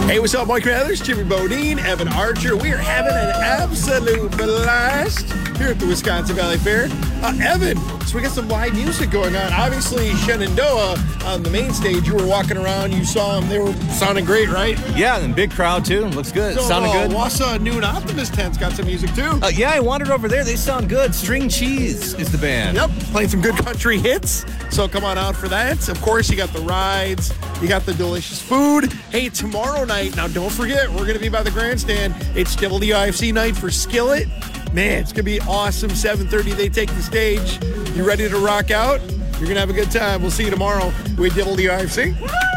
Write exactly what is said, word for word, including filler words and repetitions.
Hey, what's up, Mike Mathers, Jimmy Bodine, Evan Archer. We are having an absolute blast here at the Wisconsin Valley Fair. Uh, Evan, so we got some live music going on. Obviously, Shenandoah on the main stage. You were walking around. You saw them. They were sounding great, right? Yeah, and big crowd, too. Looks good. So, Sounding uh, good. Wausau Noon Optimist Tent's got some music, too. Uh, yeah, I wandered over there. They sound good. String Cheese is the band. Yep, playing some good country hits. So come on out for that. Of course, you got the rides. You got the delicious food. Hey, tomorrow night, now don't forget, we're going to be by the grandstand. It's W I F C night for Skillet. Man, it's going to be awesome. seven thirty, they take the stage. You ready to rock out? You're going to have a good time. We'll see you tomorrow with W I F C.